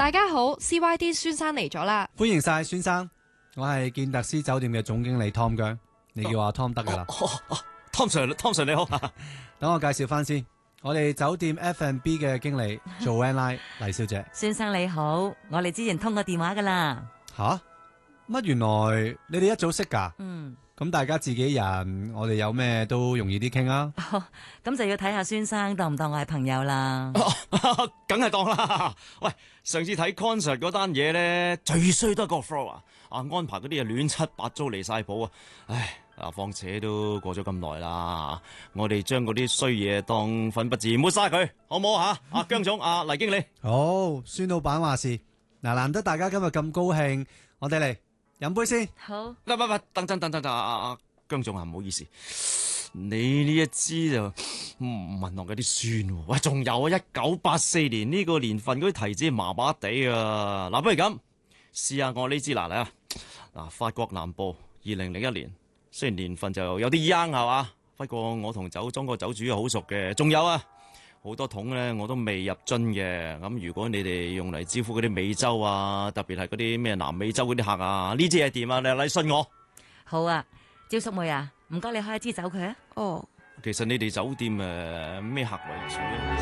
大家好 ，CYD 孫生嚟咗啦。 歡迎晒孫生，我係建特斯酒店嘅總經理 Tom 姜，你叫阿 Tom 得噶啦。 Tom Sir 你好。 等我介紹翻先，我哋酒店 F&B 嘅經理 Joanne 黎小姐。 孫生你好，我哋之前通過電話噶啦。 吓？乜原來你哋一早識噶？咁大家自己人，我哋有咩都容易啲傾啊。 咁就要睇下孫生當唔當我係朋友啦。 梗係當啦。喂，上次睇 concert 嗰單嘢咧，最衰都係個 floor 安排嗰啲嘢亂七八糟離晒譜啊！唉，況且都過咗咁耐啦，我哋將嗰啲衰嘢當粉筆字抹晒佢，好唔好吓？阿姜總，阿黎經理。 好，孫老闆話事。嗱，難得大家今日咁高興，我哋嚟飲杯先。 好。 等，阿姜總啊，唔好意思，你呢一支就聞落嗰啲酸喎。喂，仲有啊，1984年呢個年份嗰啲提子麻麻地啊。嗱，不如咁試下我呢支嚟啊。嗱，法國南部2001年，雖然年份就有啲 young 係嘛，不過我同酒莊個酒主好熟嘅。仲有啊，好多桶咧我都未入樽嘅。咁如果你哋用嚟招呼嗰啲美洲啊，特別係嗰啲咩南美洲嗰啲客啊，呢支係掂啊，你信我。 好啊，招叔妹啊，唔該你開一支酒佢啊。 哦， 其實你哋酒店咩客為主？